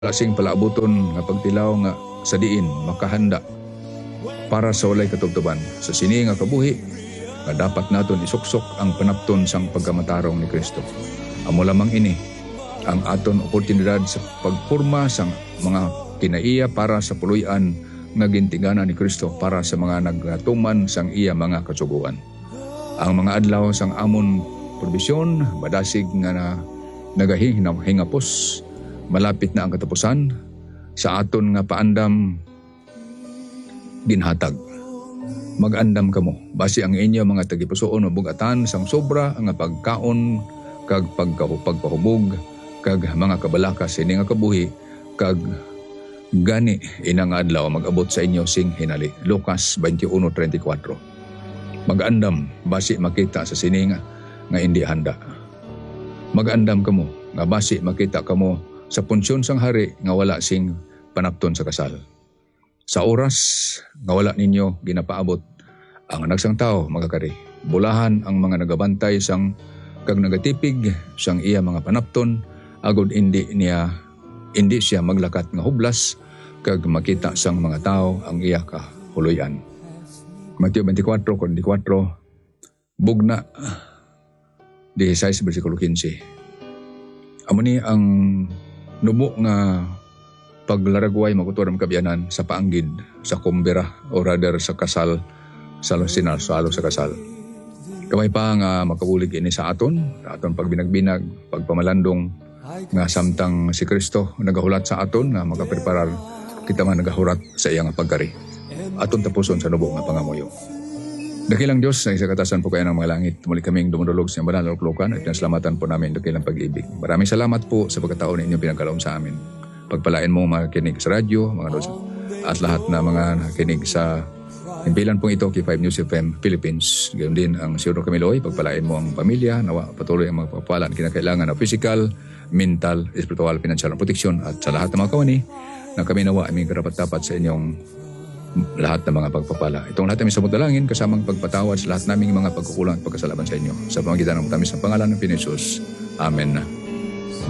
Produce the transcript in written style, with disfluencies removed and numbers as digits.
lasing palaabuton nga pagtilaw nga sa diin makahanda para sa walay katubtuban sa sini nga kabuhi nga dapat naton isuksok ang panapton sang pagkamatarong ni Kristo. Amo lamang ini ang aton oportunidad sa pagporma sang mga kinaiya para sa puluyan nga gintigana ni Kristo para sa mga nagatuman sang iya mga katsuguan. Ang mga adlaw sang amon probisyon badasig nga nagahingapos. Malapit na ang katapusan sa aton nga paandam ginhatag. Mag-andam kamo basi ang inyo mga tagipusoon mabugatan sang sobra nga pagkaon kag pagpahubog kag mga kabalakas ini nga kabuhi kag gani inang adlaw mag-abot sa inyo sing hinali. Lucas 21:34. Mag-andam basi makita sa sini nga indi handa. Mag-andam kamo nga basi makita kamo sa punsyon sang hari nga wala sing panapton sa kasal. Sa oras nga wala ninyo ginapaabot, ang nagsang tao magakari. Bulahan ang mga nagabantay sang kag nagatipig sang iya mga panapton agud hindi siya maglakat nga hublas kag makita sang mga tao ang iya kahuluyan. Mateo 24:4 bugna 16:15. Amo ni ang numo nga paglaragway maguturam kabiyanan sa paanggid sa kumbira o rather sa kasal sa sinasalo sa kasal. Kamay pa nga makabulig ini sa aton pagbinagbinag, pagpamalandong nga samtang si Kristo nagahulat sa aton nga magapreparar kita man nagahurat sa iya nga pagkari. Aton tapuson sa nubo nga pangamuyo. Dakilang Diyos na isakatasan po kayo ng mga langit. Muli kaming dumudulog sa banal na luklukan at pinasalamatan po namin dakilang pag-ibig. Maraming salamat po sa pagkataon ninyo pinagkalaom sa amin. Pagpalain mo mga kinig sa radyo, mga dos, at lahat na mga nakinig sa himpilan pong ito kay 5 News FM Philippines. Gayon din ang Siyudro Kamiloy. Pagpalain mo ang pamilya, nawa patuloy ang mga pagpapalaan kinakailangan na physical, mental, espiritual, financial, proteksyon at sa lahat ng mga kawani na kami nawa aming karapat-dapat sa inyong lahat ng mga pagpapala. Itong lahat namin sa dalangin kasamang pagpatawad sa lahat naming mga pagkukulang at pagkasalaban sa inyo. Sa pamagitan ng tamis ng pangalan ng Pinoy Jesus. Amen.